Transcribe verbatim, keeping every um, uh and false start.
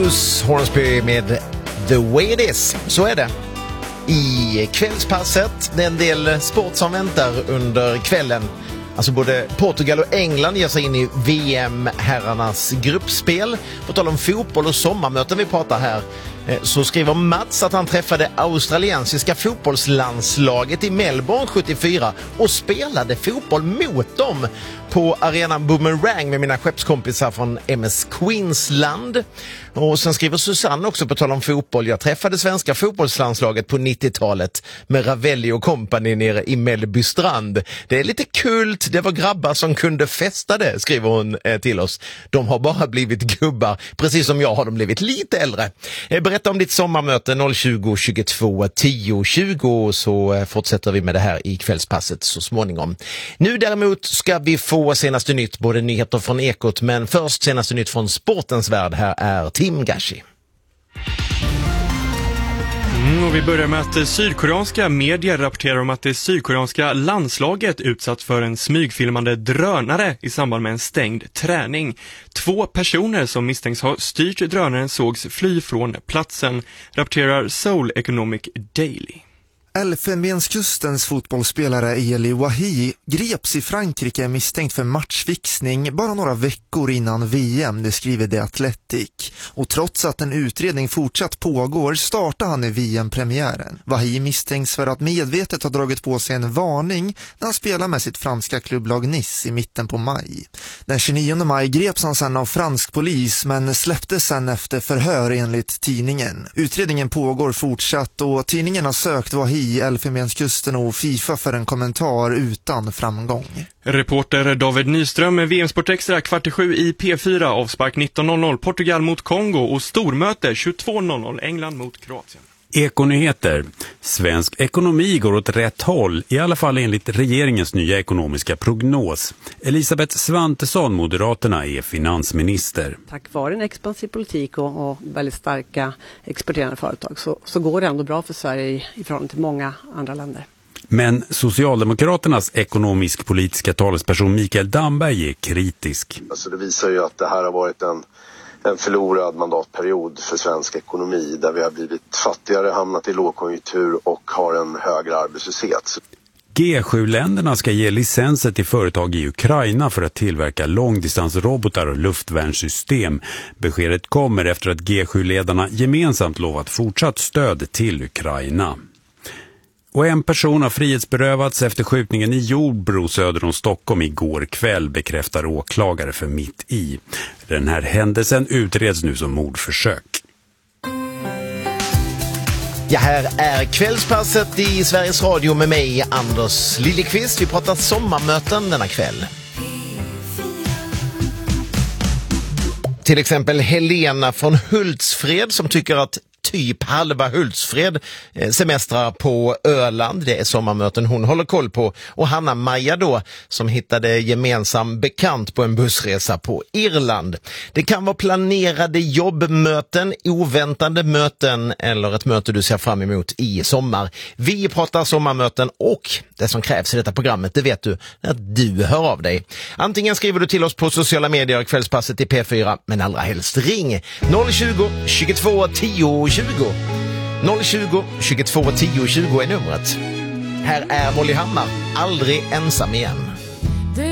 Bruce Hornsby med The Way It Is. Så är det. I kvällspasset, det är en del sport som väntar under kvällen. Alltså både Portugal och England ger sig in i V M-herrarnas gruppspel. På tal om fotboll och sommarmöten vi pratar här, så skriver Mats att han träffade australiensiska fotbollslandslaget i Melbourne sjuttiofyra och spelade fotboll mot dem på arenan Boomerang med mina skeppskompisar från M S Queensland. Och sen skriver Susanne också på tal om fotboll: jag träffade svenska fotbollslandslaget på nittiotalet med Ravelli och kompani nere i Mellbystrand. Det är lite kult, det var grabbar som kunde festa det, skriver hon eh, till oss. De har bara blivit gubbar, precis som jag har de blivit lite äldre. Eh, berätta om ditt sommarmöte noll tjugo tjugotvå tio tjugo, så eh, fortsätter vi med det här i kvällspasset så småningom. Nu däremot ska vi få senaste nytt, både nyheter från Ekot, men först senaste nytt från sportens värld. Här är Tim Gashi. Mm, och vi börjar med att sydkoreanska medier rapporterar om att det sydkoreanska landslaget utsatts för en smygfilmande drönare i samband med en stängd träning. Två personer som misstänks ha styrt drönaren sågs fly från platsen, rapporterar Seoul Economic Daily. Elfenbenskustens fotbollsspelare Eli Wahi greps i Frankrike misstänkt för matchfixning bara några veckor innan V M, det skriver The Athletic. Och trots att en utredning fortsatt pågår startar han i V M-premiären. Wahi misstänks för att medvetet ha dragit på sig en varning när han spelar med sitt franska klubblag Nice i mitten på maj. Den tjugonionde maj greps han sedan av fransk polis men släpptes sen efter förhör enligt tidningen. Utredningen pågår fortsatt och tidningen har sökt Wahi i Elfenbenskusten och FIFA för en kommentar utan framgång. Reporter David Nyström med V M-sport extra kvart i sju i P fyra, avspark nitton noll noll Portugal mot Kongo och stormöte tjugotvå noll noll England mot Kroatien. Ekonyheter. Svensk ekonomi går åt rätt håll, i alla fall enligt regeringens nya ekonomiska prognos. Elisabeth Svantesson, Moderaterna, är finansminister. Tack vare en expansiv politik och, och väldigt starka exporterande företag så, så går det ändå bra för Sverige i, i förhållande till många andra länder. Men Socialdemokraternas ekonomisk-politiska talesperson Mikael Damberg är kritisk. Alltså det visar ju att det här har varit en En förlorad mandatperiod för svensk ekonomi där vi har blivit fattigare, hamnat i lågkonjunktur och har en högre arbetslöshet. G sju-länderna ska ge licenser till företag i Ukraina för att tillverka långdistansrobotar och luftvärnssystem. Beskedet kommer efter att G sju-ledarna gemensamt lovat fortsatt stöd till Ukraina. Och en person har frihetsberövats efter skjutningen i Jordbro söder om Stockholm igår kväll, bekräftar åklagare för Mitt i. Den här händelsen utreds nu som mordförsök. Ja, här är kvällspasset i Sveriges Radio med mig, Anders Liljeqvist. Vi pratar sommarmöten denna kväll. Till exempel Helena från Hultsfred som tycker att typ halva Hultsfred semestrar på Öland. Det är sommarmöten hon håller koll på. Och Hanna Maja då, som hittade gemensam bekant på en bussresa på Irland. Det kan vara planerade jobbmöten, oväntade möten eller ett möte du ser fram emot i sommar. Vi pratar sommarmöten och det som krävs i detta programmet, det vet du, att du hör av dig. Antingen skriver du till oss på sociala medier, kvällspasset i P fyra, men allra helst ring noll tjugo tjugotvå tio tjugo. noll tjugo tjugotvå tio tjugo är numret. Här är Molly Hammar, aldrig ensam igen.